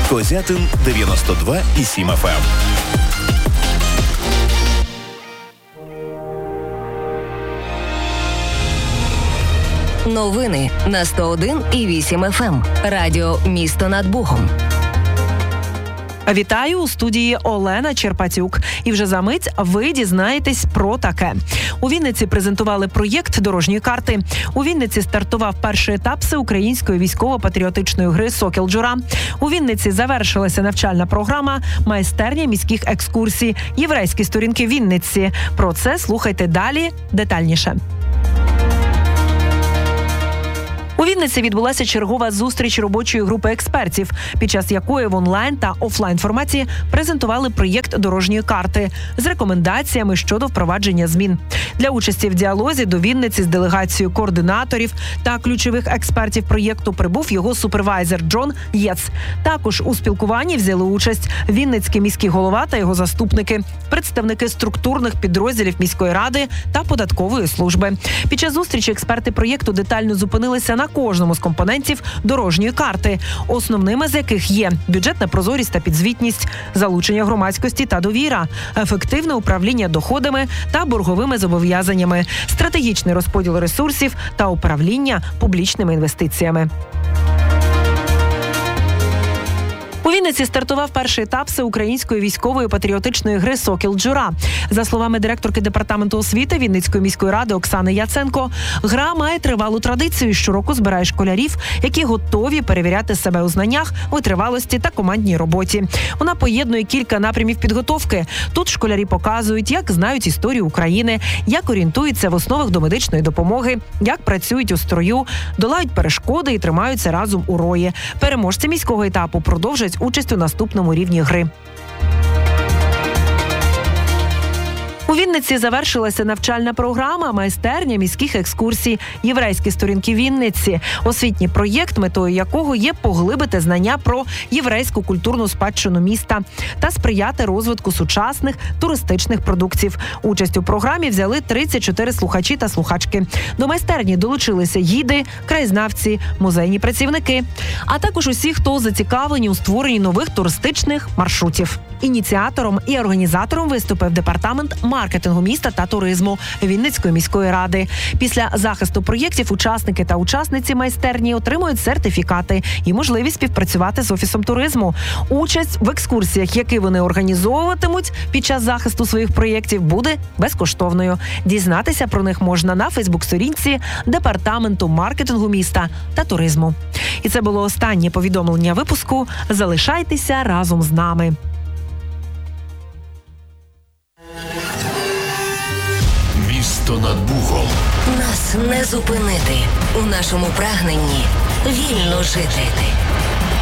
Козятин 92,7 FM. Новини на 101,8 FM. Радіо «Місто над Богом». Вітаю, у студії Олена Черпатюк. І вже за мить ви дізнаєтесь про таке. У Вінниці презентували проєкт дорожньої карти. У Вінниці стартував перший етап всеукраїнської військово-патріотичної гри «Сокіл Джура». У Вінниці завершилася навчальна програма «Майстерня міських екскурсій. Єврейські сторінки Вінниці». Про це слухайте далі детальніше. У Вінниці відбулася чергова зустріч робочої групи експертів, під час якої в онлайн та офлайн форматі презентували проєкт дорожньої карти з рекомендаціями щодо впровадження змін. Для участі в діалозі до Вінниці з делегацією координаторів та ключових експертів проєкту прибув його супервайзер Джон Єц. Також у спілкуванні взяли участь Вінницький міський голова та його заступники, представники структурних підрозділів міської ради та податкової служби. Під час зустрічі експерти проєкту детально зупинилися на кожному з компонентів дорожньої карти, основними з яких є бюджетна прозорість та підзвітність, залучення громадськості та довіра, ефективне управління доходами та борговими зобов'язаннями, стратегічний розподіл ресурсів та управління публічними інвестиціями. У Вінниці стартував перший етап всеукраїнської військової патріотичної гри «Сокіл Джура». За словами директорки департаменту освіти Вінницької міської ради Оксани Яценко, гра має тривалу традицію, щороку збирає школярів, які готові перевіряти себе у знаннях, витривалості та командній роботі. Вона поєднує кілька напрямів підготовки. Тут школярі показують, як знають історію України, як орієнтуються в основах домедичної допомоги, як працюють у строю, долають перешкоди і тримаються разом у рої. Переможці міського етапу продовжать участь у наступному рівні гри. У Вінниці завершилася навчальна програма «Майстерня міських екскурсій. Єврейські сторінки Вінниці». Освітній проєкт, метою якого є поглибити знання про єврейську культурну спадщину міста та сприяти розвитку сучасних туристичних продуктів. Участь у програмі взяли 34 слухачі та слухачки. До майстерні долучилися гіди, краєзнавці, музейні працівники, а також усі, хто зацікавлені у створенні нових туристичних маршрутів. Ініціатором і організатором виступив департамент маркетингу міста та туризму Вінницької міської ради. Після захисту проєктів учасники та учасниці майстерні отримують сертифікати і можливість співпрацювати з Офісом туризму. Участь в екскурсіях, які вони організовуватимуть під час захисту своїх проєктів, буде безкоштовною. Дізнатися про них можна на Фейсбук-сторінці департаменту маркетингу міста та туризму. І це було останнє повідомлення випуску. Залишайтеся разом з нами. Місто над Богом. Нас не зупинити у нашому прагненні вільно жити.